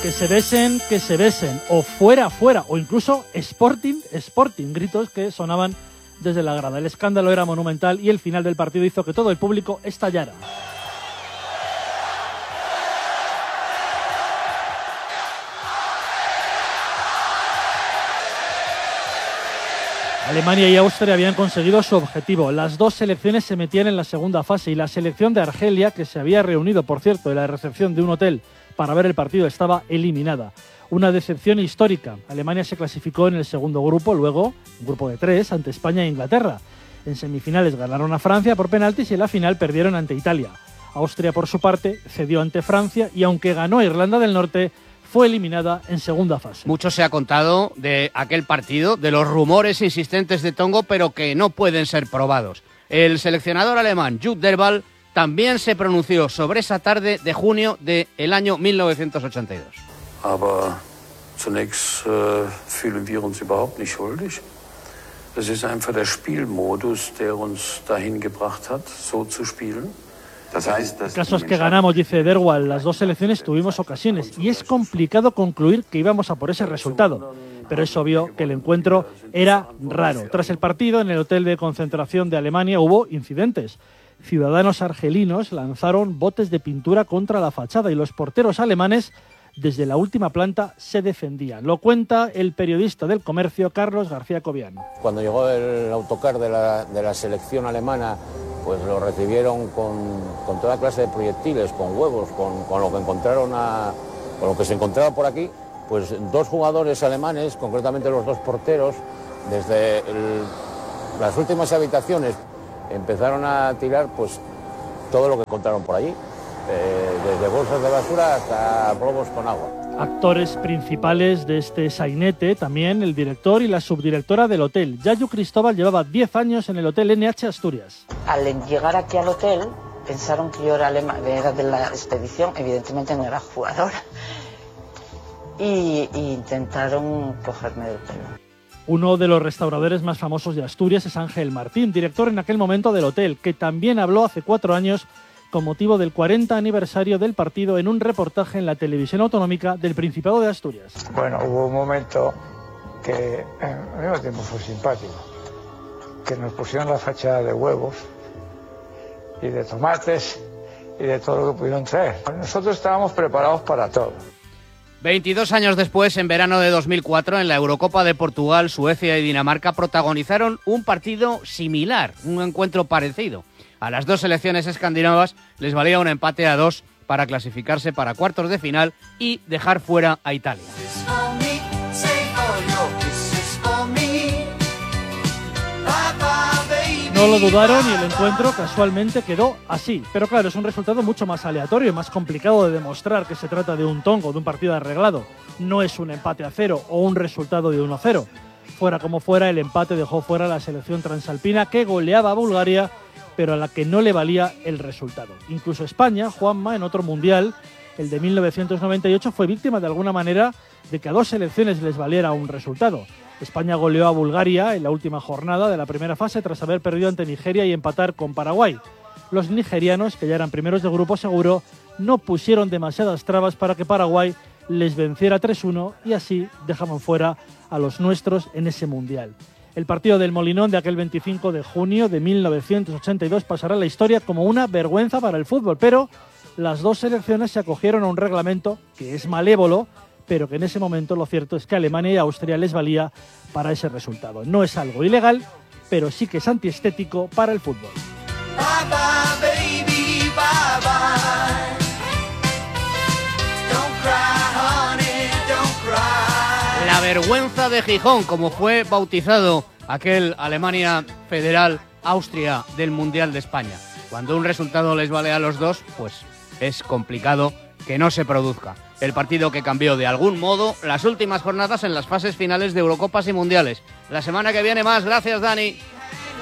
Que se besen, o fuera, o incluso Sporting, gritos que sonaban desde la grada. El escándalo era monumental y el final del partido hizo que todo el público estallara. Alemania y Austria habían conseguido su objetivo. Las dos selecciones se metían en la segunda fase y la selección de Argelia, que se había reunido, por cierto, en la recepción de un hotel para ver el partido, estaba eliminada. Una decepción histórica. Alemania se clasificó en el segundo grupo, luego un grupo de 3 ante España e Inglaterra. En semifinales ganaron a Francia por penaltis y en la final perdieron ante Italia. Austria, por su parte, cedió ante Francia y aunque ganó a Irlanda del Norte, fue eliminada en segunda fase. Mucho se ha contado de aquel partido, de los rumores insistentes de Tongo, pero que no pueden ser probados. El seleccionador alemán Jupp Derwall también se pronunció sobre esa tarde de junio del año 1982. Aber zunächst fühlen wir uns überhaupt nicht schuldig. Es ist einfach der Spielmodus, der uns dahin gebracht hat, so zu spielen. El caso es que ganamos, dice Derwall. Las dos selecciones tuvimos ocasiones y es complicado concluir que íbamos a por ese resultado. Pero es obvio que el encuentro era raro. Tras el partido, en el hotel de concentración de Alemania hubo incidentes. Ciudadanos argelinos lanzaron botes de pintura contra la fachada y los porteros alemanes desde la última planta se defendían. Lo cuenta el periodista del Comercio, Carlos García Cobian. Cuando llegó el autocar de la selección alemana, pues lo recibieron con toda clase de proyectiles, con huevos, con lo que encontraron con lo que se encontraba por aquí. Pues dos jugadores alemanes, concretamente los dos porteros, desde las últimas habitaciones empezaron a tirar pues todo lo que encontraron por allí. Desde bolsas de basura hasta globos con agua. Actores principales de este sainete, también el director y la subdirectora del hotel. Yayu Cristóbal llevaba 10 años en el hotel NH Asturias. Al llegar aquí al hotel, pensaron que yo era de la expedición, evidentemente no era jugadora, y intentaron cogerme del pelo. Uno de los restauradores más famosos de Asturias es Ángel Martín, director en aquel momento del hotel, que también habló hace 4 años con motivo del 40 aniversario del partido en un reportaje en la televisión autonómica del Principado de Asturias. Bueno, hubo un momento que al mismo tiempo fue simpático, que nos pusieron la fachada de huevos y de tomates y de todo lo que pudieron traer. Nosotros estábamos preparados para todo. 22 años después, en verano de 2004, en la Eurocopa de Portugal, Suecia y Dinamarca protagonizaron un partido similar, un encuentro parecido. A las dos selecciones escandinavas les valía un empate a 2 para clasificarse para cuartos de final y dejar fuera a Italia. No lo dudaron y el encuentro casualmente quedó así. Pero claro, es un resultado mucho más aleatorio y más complicado de demostrar que se trata de un tongo, de un partido arreglado. No es un empate a 0 o un resultado de 1-0. Fuera como fuera, el empate dejó fuera a la selección transalpina que goleaba a Bulgaria, pero a la que no le valía el resultado. Incluso España, Juanma, en otro mundial, el de 1998, fue víctima de alguna manera de que a dos selecciones les valiera un resultado. España goleó a Bulgaria en la última jornada de la primera fase tras haber perdido ante Nigeria y empatar con Paraguay. Los nigerianos, que ya eran primeros de grupo seguro, no pusieron demasiadas trabas para que Paraguay les venciera 3-1 y así dejaban fuera a los nuestros en ese mundial. El partido del Molinón de aquel 25 de junio de 1982 pasará a la historia como una vergüenza para el fútbol, pero las dos selecciones se acogieron a un reglamento que es malévolo, pero que en ese momento lo cierto es que Alemania y Austria les valía para ese resultado. No es algo ilegal, pero sí que es antiestético para el fútbol. Bye bye, baby, bye bye. Don't cry, honey, don't cry. La vergüenza de Gijón, como fue bautizado aquel Alemania Federal Austria del Mundial de España. Cuando un resultado les vale a los dos, pues es complicado que no se produzca. El partido que cambió de algún modo las últimas jornadas en las fases finales de Eurocopas y Mundiales. La semana que viene más. Gracias, Dani.